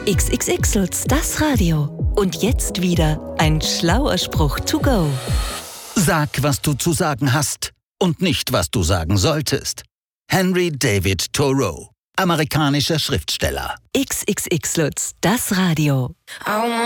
XXX-Lutz, das Radio. Und jetzt wieder ein schlauer Spruch to go. Sag, was du zu sagen hast und nicht, was du sagen solltest. Henry David Thoreau, amerikanischer Schriftsteller. XXX-Lutz, das Radio.